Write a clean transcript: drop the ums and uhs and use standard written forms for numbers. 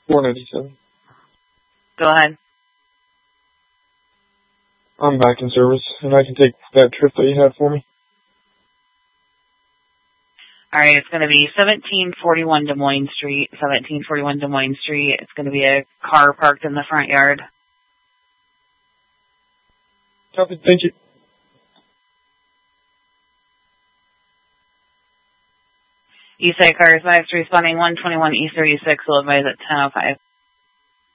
497. Go ahead. I'm back in service, and I can take that trip that you had for me. All right, it's going to be 1741 Des Moines Street, 1741 Des Moines Street. It's going to be a car parked in the front yard. Copy, thank you. Eastside Cars 5 responding 121 East 36 will advise at 10:05.